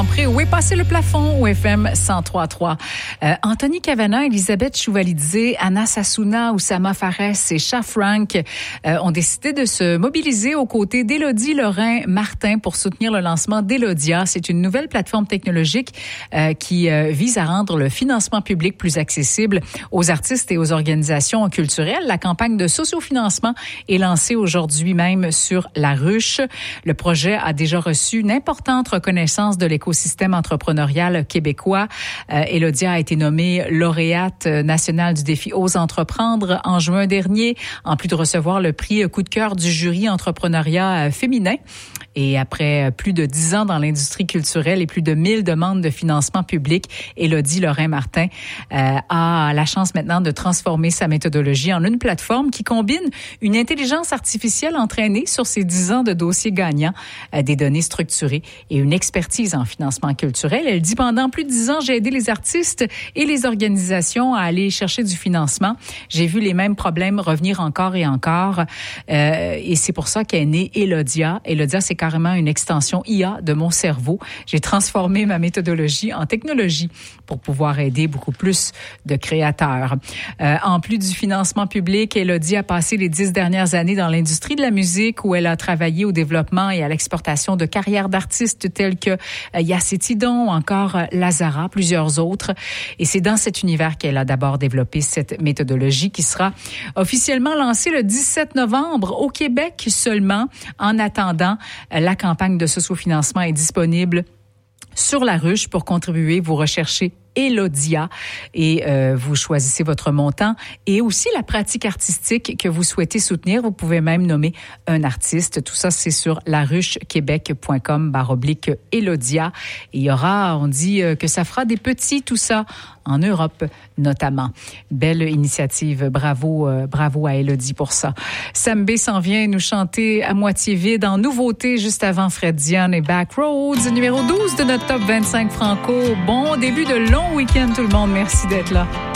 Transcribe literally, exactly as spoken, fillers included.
Où est passé le plafond au F M cent trois point trois. Euh, Anthony Cavana, Elisabeth Chouvalidze, Anna Sassouna, Oussama Fares et Cha Frank euh, ont décidé de se mobiliser aux côtés d'Élodie Lorrain-Martin pour soutenir le lancement d'Elodia. C'est une nouvelle plateforme technologique euh, qui euh, vise à rendre le financement public plus accessible aux artistes et aux organisations culturelles. La campagne de sociofinancement est lancée aujourd'hui même sur La Ruche. Le projet a déjà reçu une importante reconnaissance de l'écosystème entrepreneurial québécois. Euh, Elodia a été nommée lauréate nationale du défi Ose entreprendre en juin dernier, en plus de recevoir le prix coup de cœur du jury entrepreneuriat féminin. Et après plus de dix ans dans l'industrie culturelle et plus de mille demandes de financement public, Élodie Lorrain-Martin euh, a la chance maintenant de transformer sa méthodologie en une plateforme qui combine une intelligence artificielle entraînée sur ses dix ans de dossiers gagnants, euh, des données structurées et une expertise en financement culturel. Elle dit, pendant plus de dix ans, j'ai aidé les artistes et les organisations à aller chercher du financement. J'ai vu les mêmes problèmes revenir encore et encore. Euh, et c'est pour ça qu'est née Elodia. Elodia, c'est carrément une extension I A de mon cerveau. J'ai transformé ma méthodologie en technologie pour pouvoir aider beaucoup plus de créateurs. Euh, en plus du financement public, Elodie a passé les dix dernières années dans l'industrie de la musique où elle a travaillé au développement et à l'exportation de carrières d'artistes tels que euh, Yacetidon ou encore euh, Lazara, plusieurs autres. Et c'est dans cet univers qu'elle a d'abord développé cette méthodologie qui sera officiellement lancée le dix-sept novembre au Québec seulement. En attendant, la campagne de sociofinancement est disponible sur La Ruche. Pour contribuer, vous recherchez Elodia et euh, vous choisissez votre montant et aussi la pratique artistique que vous souhaitez soutenir. Vous pouvez même nommer un artiste. Tout ça, c'est sur laruchequebec point com barre oblique Elodia. Et il y aura, on dit euh, que ça fera des petits, tout ça, en Europe notamment. Belle initiative. Bravo, euh, bravo à Elodie pour ça. Sam B s'en vient nous chanter à moitié vide en nouveauté juste avant Fred Dion et Backroads, numéro douze de notre top vingt-cinq franco. Bon début de long week-end tout le monde. Merci d'être là.